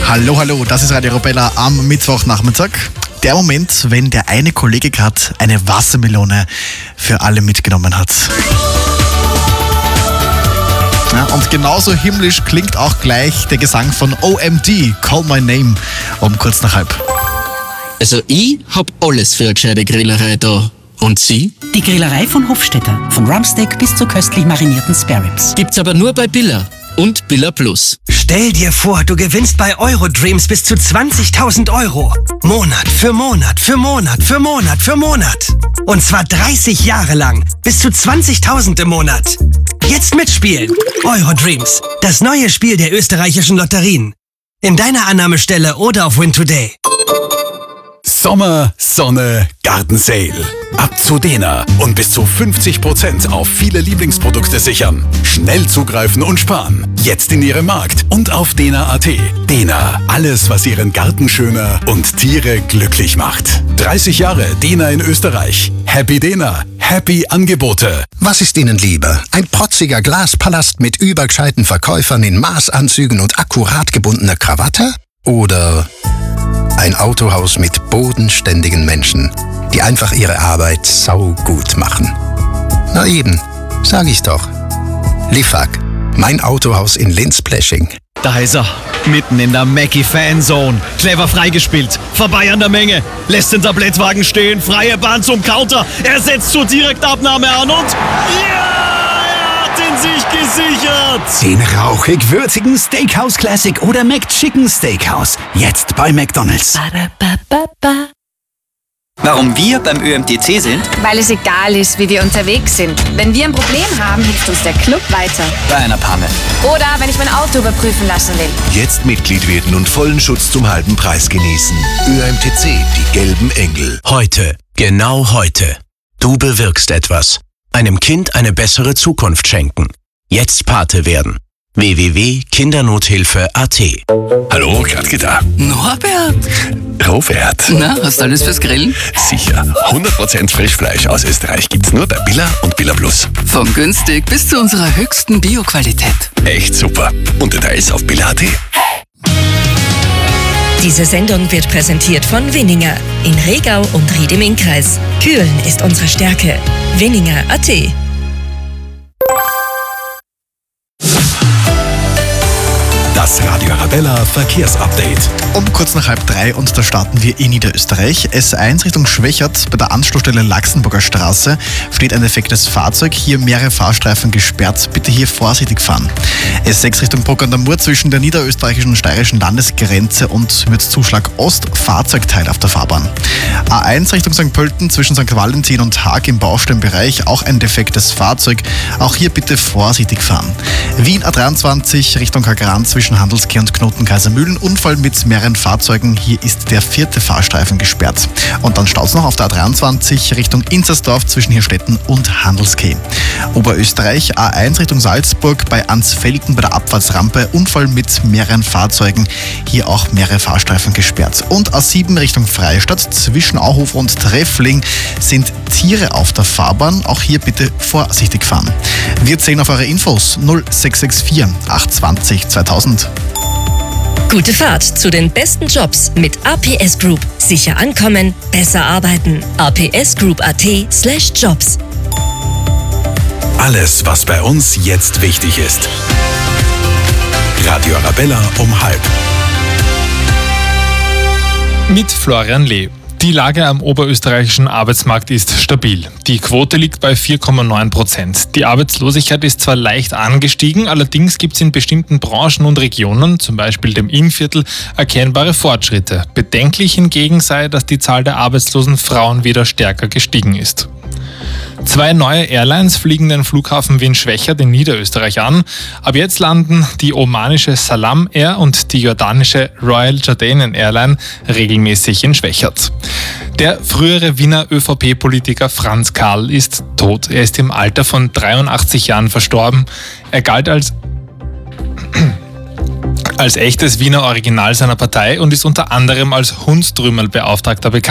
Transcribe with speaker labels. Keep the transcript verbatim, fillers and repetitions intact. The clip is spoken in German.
Speaker 1: Hallo, hallo, das ist Radio Arabella am Mittwochnachmittag. Der Moment, wenn der eine Kollege gerade eine Wassermelone für alle mitgenommen hat. Ja, und genauso himmlisch klingt auch gleich der Gesang von O M D, Call My Name, um kurz nach halb.
Speaker 2: Also ich hab alles für eine gescheite Grillerei da. Und Sie?
Speaker 3: Die Grillerei von Hofstetter. Von Rumpsteak bis zu köstlich marinierten Spareribs.
Speaker 2: Gibt's aber nur bei Billa und Billa Plus.
Speaker 4: Stell dir vor, du gewinnst bei Eurodreams bis zu zwanzigtausend Euro. Monat für Monat für Monat für Monat für Monat. Und zwar dreißig Jahre lang. Bis zu zwanzigtausend im Monat. Jetzt mitspielen. Eurodreams. Das neue Spiel der österreichischen Lotterien. In deiner Annahmestelle oder auf Win Today.
Speaker 5: Sommer, Sonne, Gartensale. Ab zu Dena und bis zu fünfzig Prozent auf viele Lieblingsprodukte sichern. Schnell zugreifen und sparen. Jetzt in Ihrem Markt und auf dena punkt at. Dena, alles was Ihren Garten schöner und Tiere glücklich macht. dreißig Jahre Dena in Österreich. Happy Dena, happy Angebote.
Speaker 6: Was ist Ihnen lieber? Ein protziger Glaspalast mit übergescheiten Verkäufern in Maßanzügen und akkurat gebundener Krawatte? Oder ein Autohaus mit bodenständigen Menschen, die einfach ihre Arbeit saugut machen? Na eben, sag ich doch. Lifag, mein Autohaus in Linz-Plesching.
Speaker 7: Da ist er, mitten in der Mackie-Fanzone. Clever freigespielt, vorbei an der Menge, lässt den Tablettwagen stehen, freie Bahn zum Counter, er setzt zur Direktabnahme an und ja, er hat den Sieg gesichert.
Speaker 8: Den rauchig-würzigen Steakhouse Classic oder McChicken Steakhouse, jetzt bei McDonald's.
Speaker 9: Ba-da-ba-ba-ba.
Speaker 10: Warum wir beim Ö M T C sind?
Speaker 9: Weil es egal ist, wie wir unterwegs sind. Wenn wir ein Problem haben, hilft uns der Club weiter.
Speaker 10: Bei einer Panne.
Speaker 9: Oder wenn ich mein Auto überprüfen lassen will.
Speaker 11: Jetzt Mitglied werden und vollen Schutz zum halben Preis genießen. Ö M T C, die gelben Engel.
Speaker 12: Heute, genau heute. Du bewirkst etwas. Einem Kind eine bessere Zukunft schenken. Jetzt Pate werden. w w w punkt kindernothilfe punkt a t.
Speaker 5: Hallo, Gradke da.
Speaker 2: Norbert?
Speaker 5: Robert.
Speaker 2: Na, hast du alles fürs Grillen?
Speaker 5: Sicher. hundert Prozent Frischfleisch aus Österreich gibt's nur bei Billa und Billa Plus.
Speaker 2: Von günstig bis zu unserer höchsten Bio-Qualität.
Speaker 5: Echt super. Und Details auf billa punkt at.
Speaker 13: Diese Sendung wird präsentiert von Winninger in Regau und Ried im Innkreis. Kühlen ist unsere Stärke. Winninger punkt a t.
Speaker 5: Das Radio Arabella Verkehrsupdate.
Speaker 1: Um kurz nach halb drei und da starten wir in Niederösterreich. S eins Richtung Schwächert bei der Anschlussstelle Laxenburger Straße steht ein defektes Fahrzeug. Hier mehrere Fahrstreifen gesperrt. Bitte hier vorsichtig fahren. S sechs Richtung Bruck an der Mur zwischen der niederösterreichischen und steirischen Landesgrenze und Würzzuschlag Ost Fahrzeugteil auf der Fahrbahn. A eins Richtung Sankt Pölten zwischen Sankt Valentin und Haag im Baustellenbereich auch ein defektes Fahrzeug. Auch hier bitte vorsichtig fahren. Wien A dreiundzwanzig Richtung Kagran zwischen Handelskeh und Knoten Kaisermühlen. Unfall mit mehreren Fahrzeugen. Hier ist der vierte Fahrstreifen gesperrt. Und dann staut's noch auf der A dreiundzwanzig Richtung Inzersdorf zwischen Hirstetten und Handelskeh. Oberösterreich A eins Richtung Salzburg bei Ansfelden bei der Abfahrtsrampe. Unfall mit mehreren Fahrzeugen. Hier auch mehrere Fahrstreifen gesperrt. Und A sieben Richtung Freistadt zwischen Auhof und Treffling sind Tiere auf der Fahrbahn. Auch hier bitte vorsichtig fahren. Wir zählen auf eure Infos null sechs sechs vier acht zwei null zweitausend.
Speaker 13: Gute Fahrt zu den besten Jobs mit A P S Group. Sicher ankommen, besser arbeiten. a p s group punkt a t slash jobs.
Speaker 5: Alles, was bei uns jetzt wichtig ist. Radio Arabella um halb.
Speaker 14: Mit Florian Lee. Die Lage am oberösterreichischen Arbeitsmarkt ist stabil. Die Quote liegt bei vier Komma neun Prozent. Die Arbeitslosigkeit ist zwar leicht angestiegen, allerdings gibt es in bestimmten Branchen und Regionen, zum Beispiel dem Innviertel, erkennbare Fortschritte. Bedenklich hingegen sei, dass die Zahl der arbeitslosen Frauen wieder stärker gestiegen ist. Zwei neue Airlines fliegen den Flughafen Wien-Schwächert in Niederösterreich an. Ab jetzt landen die omanische Salam Air und die jordanische Royal Jordanian Airline regelmäßig in Schwächert. Der frühere Wiener ÖVP-Politiker Franz Karl ist tot. Er ist im Alter von dreiundachtzig Jahren verstorben. Er galt als als echtes Wiener Original seiner Partei und ist unter anderem als Hundstrümmerl-Beauftragter bekannt.